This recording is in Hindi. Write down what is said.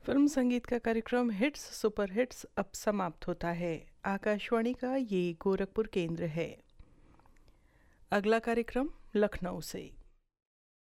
फिल्म संगीत का कार्यक्रम हिट्स सुपर हिट्स अब समाप्त होता है। आकाशवाणी का ये गोरखपुर केंद्र है। अगला कार्यक्रम लखनऊ से।